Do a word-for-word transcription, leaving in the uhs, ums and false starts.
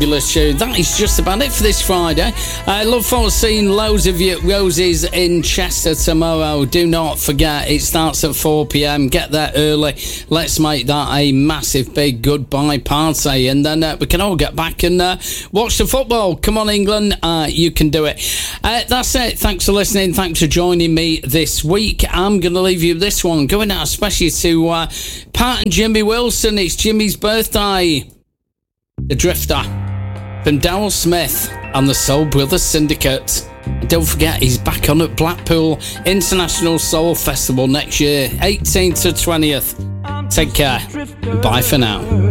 That is just about it for this Friday. I uh, look forward to seeing loads of you Roses in Chester tomorrow. Do not forget, it starts at four p.m. Get there early. Let's make that a massive big goodbye party, and then uh, we can all get back and uh, watch the football. Come on, England, uh, you can do it. Uh, that's it. Thanks for listening. Thanks for joining me this week. I'm going to leave you with this one, going out especially to uh, Pat and Jimmy Wilson. It's Jimmy's birthday. The Drifter from Daryl Smith and the Soul Brothers Syndicate. And don't forget, he's back on at Blackpool International Soul Festival next year, eighteenth to twentieth. Take care. Bye for now.